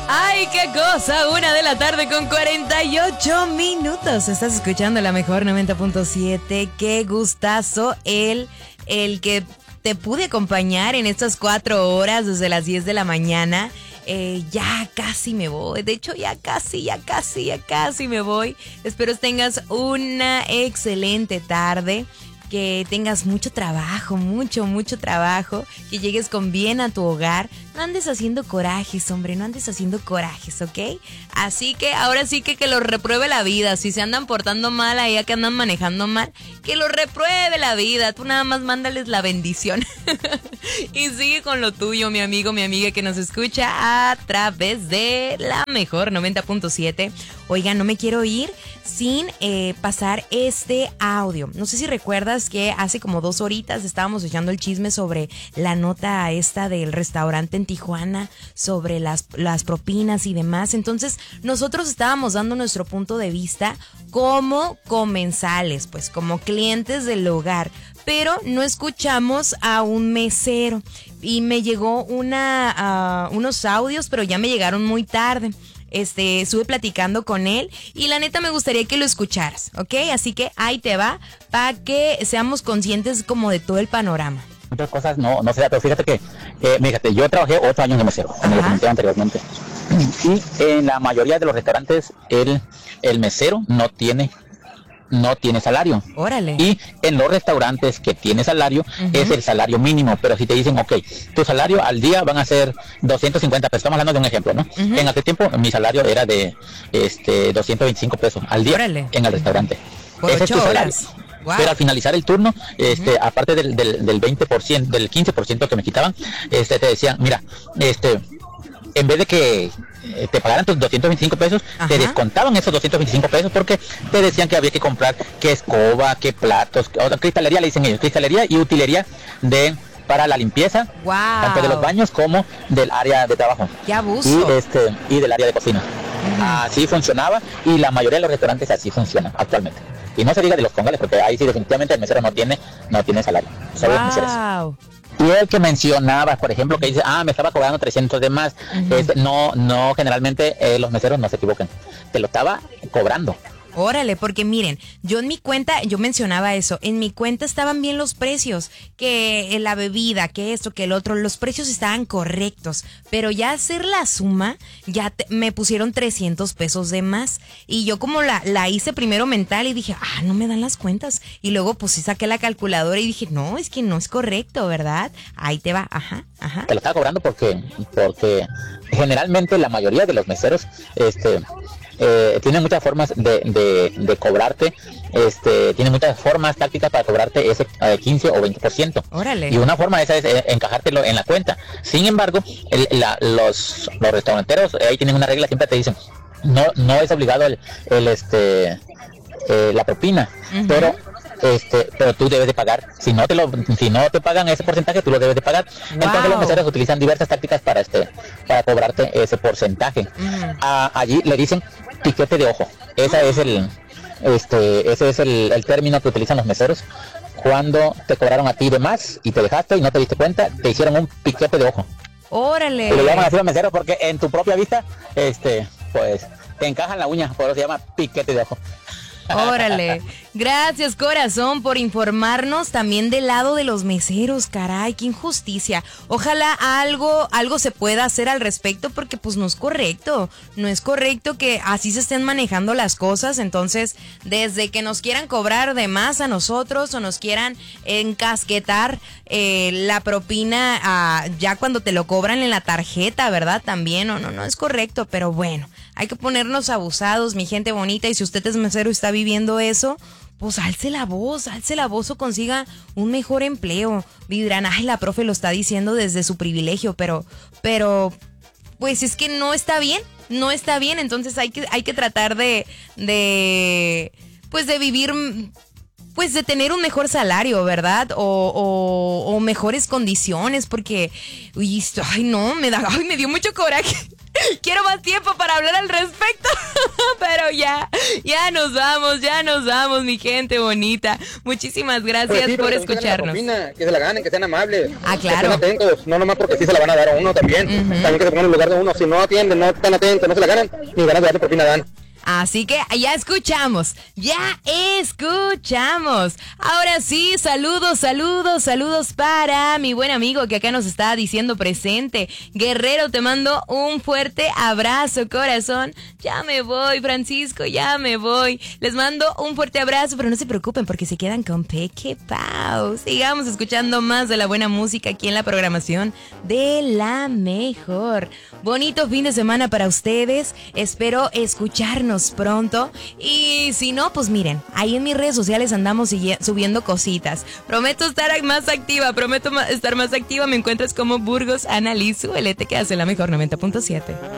¡Ay, qué cosa! 1:48 PM. Estás escuchando la mejor 90.7. ¡Qué gustazo el que te pude acompañar en estas 4 horas desde las 10 de la mañana! Ya casi me voy. De hecho, ya casi me voy. Espero tengas una excelente tarde. Que tengas mucho trabajo, mucho trabajo, que llegues con bien a tu hogar. No andes haciendo corajes, hombre, no andes haciendo corajes, ¿ok? Así que ahora sí que los repruebe la vida. Si se andan portando mal, allá que andan manejando mal, que los repruebe la vida. Tú nada más mándales la bendición. Y sigue con lo tuyo, mi amigo, mi amiga que nos escucha a través de la mejor 90.7. Oigan, no me quiero ir sin pasar este audio. No sé si recuerdas que hace como 2 horitas estábamos echando el chisme sobre la nota esta del restaurante en Tijuana, sobre las propinas y demás. Entonces, nosotros estábamos dando nuestro punto de vista como comensales, pues como clientes del hogar, pero no escuchamos a un mesero. Y me llegó unos audios, pero ya me llegaron muy tarde. Estuve platicando con él y la neta me gustaría que lo escucharas, ¿ok? Así que ahí te va para que seamos conscientes como de todo el panorama. Muchas cosas no se da, pero fíjate que, fíjate, yo trabajé 8 años de mesero, como lo comenté anteriormente, y en la mayoría de los restaurantes el mesero no tiene salario. Órale. Y en los restaurantes que tiene salario, es el salario mínimo. Pero si te dicen, ok, tu salario al día van a ser 250 pesos, estamos hablando de un ejemplo, ¿no? En aquel tiempo mi salario era de 225 pesos al día. Órale. En el restaurante. Por Ese es 8 tu salario. horas. Wow. Pero al finalizar el turno, aparte del 20%, del 15% que me quitaban, te decían, mira, en vez de que te pagaran tus 225 pesos, te descontaban esos 225 pesos porque te decían que había que comprar qué escoba, qué platos, cristalería le dicen ellos, cristalería y utilería para la limpieza, tanto de los baños como del área de trabajo. ¡Qué abuso! Y del área de cocina. Así funcionaba y la mayoría de los restaurantes así funcionan actualmente. Y no se diga de los congales, porque ahí sí definitivamente el mesero no tiene salario. Solo los meseros. Y el que mencionaba, por ejemplo, que dice, me estaba cobrando 300 de más. No, generalmente los meseros no se equivocan. Te lo estaba cobrando. Órale, porque miren, yo en mi cuenta, yo mencionaba eso, en mi cuenta estaban bien los precios, que la bebida, que esto, que el otro, los precios estaban correctos, pero ya hacer la suma, me pusieron 300 pesos de más, y yo como la hice primero mental y dije, no me dan las cuentas, y luego pues sí saqué la calculadora y dije, no, es que no es correcto, ¿verdad? Ahí te va, Te lo estaba cobrando porque generalmente la mayoría de los meseros, tiene muchas formas de cobrarte, tiene muchas formas tácticas para cobrarte ese 15 o 20%. Órale. Y una forma de esa es encajártelo en la cuenta. Sin embargo, los restauranteros ahí tienen una regla, siempre te dicen, no es obligado la propina, pero tú debes de pagar. Si no te pagan ese porcentaje, tú lo debes de pagar. Wow. Entonces los meseros utilizan diversas tácticas para cobrarte ese porcentaje. Allí le dicen piquete de ojo. Ese es el término que utilizan los meseros. Cuando te cobraron a ti de más y te dejaste y no te diste cuenta, te hicieron un piquete de ojo. Órale. Y le llaman así a los meseros porque en tu propia vista, pues te encajan la uña, por eso se llama piquete de ojo. Órale, gracias corazón por informarnos también del lado de los meseros, caray, qué injusticia. Ojalá algo se pueda hacer al respecto porque pues no es correcto que así se estén manejando las cosas. Entonces, desde que nos quieran cobrar de más a nosotros o nos quieran encasquetar la propina ya cuando te lo cobran en la tarjeta, ¿verdad? También, no es correcto, pero bueno, hay que ponernos abusados, mi gente bonita, y si usted es mesero y está viviendo eso, pues alce la voz o consiga un mejor empleo. Dirán, la profe lo está diciendo desde su privilegio, pero pues es que no está bien, entonces hay que tratar de vivir, pues de tener un mejor salario, ¿verdad? O mejores condiciones, porque me dio mucho coraje. Quiero más tiempo para hablar al respecto. Pero ya nos vamos, mi gente bonita. Muchísimas gracias pues sí, por escucharnos. Que se la ganen, que sean amables. Claro. Que estén atentos, no nomás porque sí se la van a dar a uno también. También que se pongan en el lugar de uno. Si no atienden, no están atentos, no se la ganan, ni ganas de darle propina dan. Así que ya escuchamos. Ahora sí, saludos para mi buen amigo que acá nos está diciendo presente. Guerrero, te mando un fuerte abrazo, corazón. Ya me voy, Francisco, ya me voy. Les mando un fuerte abrazo, pero no se preocupen porque se quedan con Peque Pau. Sigamos escuchando más de la buena música aquí en la programación de La Mejor. Bonito fin de semana para ustedes. Espero escucharnos pronto, y si no, pues miren, ahí en mis redes sociales andamos subiendo cositas. Prometo estar más activa, me encuentras como Burgos Ana Liz. Súbele, te quedas en La Mejor 90.7.